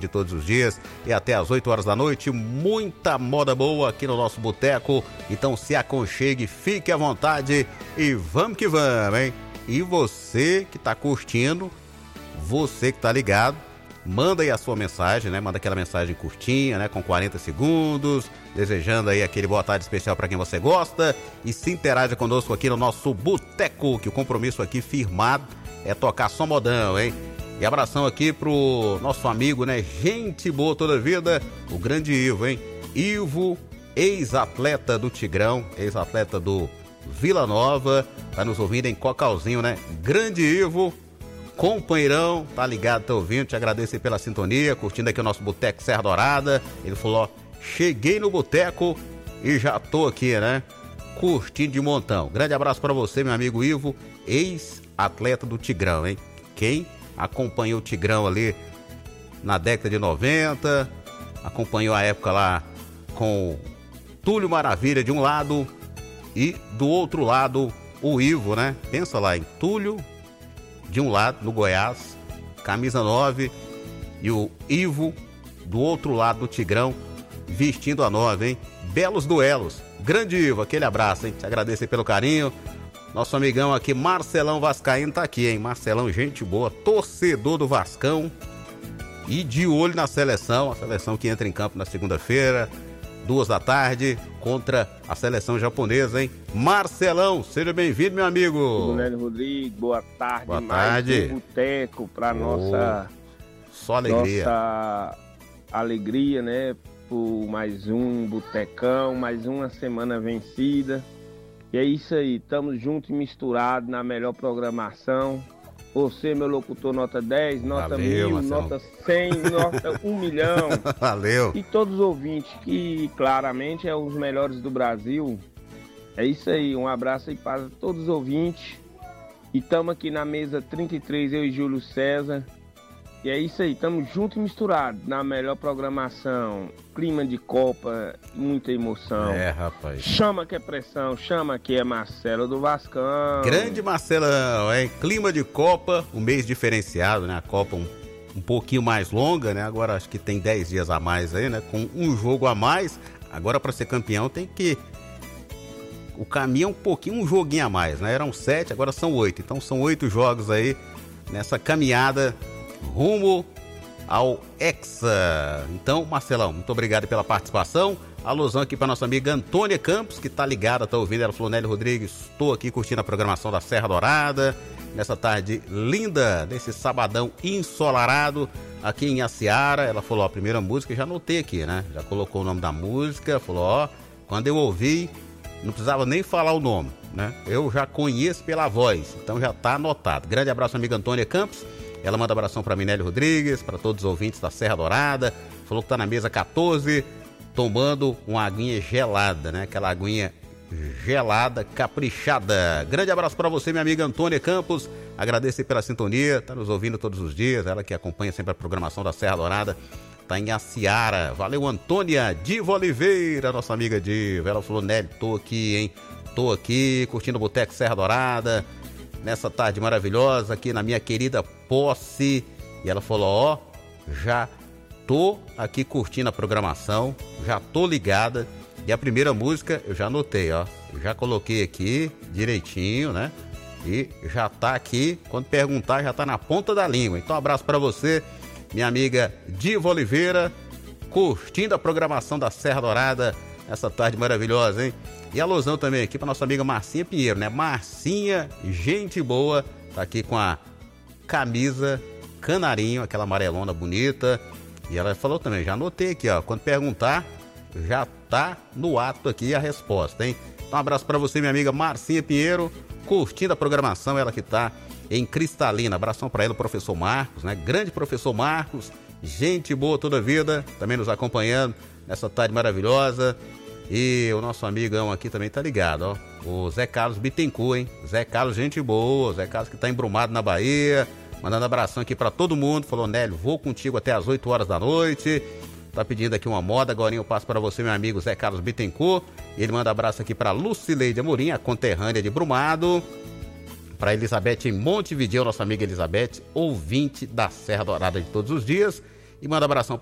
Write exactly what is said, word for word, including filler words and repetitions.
de todos os dias e até às oito horas da noite. Muita moda boa aqui no nosso boteco. Então se aconchegue, fique à vontade e vamos que vamos, hein? E você que tá curtindo, você que tá ligado, manda aí a sua mensagem, né? Manda aquela mensagem curtinha, né? Com quarenta segundos, desejando aí aquele boa tarde especial para quem você gosta e se interaja conosco aqui no nosso boteco, que o compromisso aqui firmado é tocar só modão, hein? E abração aqui pro nosso amigo, né? Gente boa toda a vida, o grande Ivo, hein? Ivo, ex-atleta do Tigrão, ex-atleta do Vila Nova, tá nos ouvindo em Cocalzinho, né? Grande Ivo, companheirão, tá ligado, tá ouvindo, te agradeço aí pela sintonia, curtindo aqui o nosso Boteco Serra Dourada. Ele falou, ó, cheguei no boteco e já tô aqui, né? Curtindo de montão. Grande abraço pra você, meu amigo Ivo, ex-atleta do Tigrão, hein? Quem acompanhou o Tigrão ali na década de noventa, acompanhou a época lá com Túlio Maravilha de um lado e do outro lado o Ivo, né? Pensa lá em Túlio de um lado, no Goiás, camisa nove, e o Ivo do outro lado do Tigrão, vestindo a nove, hein? Belos duelos. Grande Ivo, aquele abraço, hein? Te agradeço aí pelo carinho. Nosso amigão aqui, Marcelão Vascaíno, tá aqui, hein? Marcelão, gente boa, torcedor do Vascão e de olho na seleção, a seleção que entra em campo na segunda-feira, duas da tarde, contra a seleção japonesa, hein? Marcelão, seja bem-vindo, meu amigo. Nélio Rodrigues, boa tarde. Boa mais tarde. Um boteco pra Oh, nossa, só alegria. nossa alegria, né? Por mais um botecão, mais uma semana vencida. E é isso aí, estamos juntos e misturados na melhor programação. Você, meu locutor, nota dez, nota Valeu, mil, Marcelo. nota cem, nota um milhão. Valeu. E todos os ouvintes, que claramente é os melhores do Brasil. É isso aí, um abraço aí para todos os ouvintes. E estamos aqui na mesa trinta e três, eu e Júlio César. E é isso aí, estamos juntos e misturados na melhor programação. Clima de Copa, muita emoção. É, rapaz. Chama que é pressão, chama que é Marcelo do Vascão. Grande Marcelão, hein? Clima de Copa, um mês diferenciado, né? A Copa um, um pouquinho mais longa, né? Agora acho que tem dez dias a mais aí, né? Com um jogo a mais. Agora para ser campeão tem que... O caminho é um pouquinho, um joguinho a mais, né? Eram sete, agora são oito. Então são oito jogos aí nessa caminhada rumo ao Hexa. Então, Marcelão, muito obrigado pela participação. Alusão aqui para nossa amiga Antônia Campos, que tá ligada, tá ouvindo. Ela falou, Nélio Rodrigues, estou aqui curtindo a programação da Serra Dourada, nessa tarde linda, nesse sabadão ensolarado aqui em Iaciara. Ela falou, ó, a primeira música, já anotei aqui, né? Já colocou o nome da música, falou, ó, quando eu ouvi, não precisava nem falar o nome, né? Eu já conheço pela voz, então já tá anotado. Grande abraço, amiga Antônia Campos. Ela manda abração para Nélio Rodrigues, para todos os ouvintes da Serra Dourada. Falou que tá na mesa quatorze, tomando uma aguinha gelada, né? Aquela aguinha gelada, caprichada. Grande abraço para você, minha amiga Antônia Campos. Agradeço aí pela sintonia, tá nos ouvindo todos os dias. Ela que acompanha sempre a programação da Serra Dourada, tá em Iaciara. Valeu, Antônia. Diva Oliveira, nossa amiga Diva. Ela falou, Nélio, tô aqui, hein? Tô aqui, curtindo o Boteco Serra Dourada, nessa tarde maravilhosa aqui na minha querida posse. E ela falou, ó, já tô aqui curtindo a programação, já tô ligada. E a primeira música eu já anotei, ó, eu já coloquei aqui direitinho, né? E já tá aqui, quando perguntar já tá na ponta da língua. Então um abraço pra você, minha amiga Diva Oliveira, curtindo a programação da Serra Dourada essa tarde maravilhosa, hein? E alusão também aqui pra nossa amiga Marcinha Pinheiro, né? Marcinha, gente boa, tá aqui com a camisa canarinho, aquela amarelona bonita. E ela falou também, já anotei aqui, ó, quando perguntar, já tá no ato aqui a resposta, hein? Então um abraço pra você, minha amiga Marcinha Pinheiro, curtindo a programação, ela que tá em Cristalina. Abração pra ela, o professor Marcos, né? Grande professor Marcos, gente boa toda a vida, também nos acompanhando nessa tarde maravilhosa. E o nosso amigão aqui também tá ligado, ó, o Zé Carlos Bittencourt, hein? Zé Carlos, gente boa, Zé Carlos que tá embrumado na Bahia, mandando abração aqui pra todo mundo. Falou, Nélio, vou contigo até as oito horas da noite. Tá pedindo aqui uma moda, agora eu passo para você, meu amigo Zé Carlos Bittencourt. Ele manda abraço aqui pra Lucileide Amorim, a conterrânea de Brumado. Pra Elizabeth em Montevidéu, nossa amiga Elizabeth, ouvinte da Serra Dourada de todos os dias. E manda abração